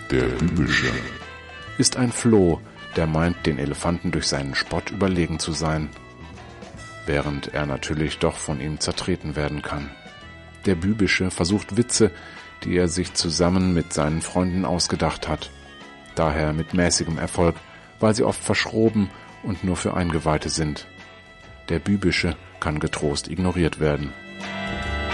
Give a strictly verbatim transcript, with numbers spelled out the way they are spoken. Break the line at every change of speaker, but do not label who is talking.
Der Bübische
ist ein Floh, der meint, den Elefanten durch seinen Spott überlegen zu sein, während er natürlich doch von ihm zertreten werden kann. Der Bübische versucht Witze, die er sich zusammen mit seinen Freunden ausgedacht hat, daher mit mäßigem Erfolg, weil sie oft verschroben und nur für Eingeweihte sind. Der Bübische kann getrost ignoriert werden.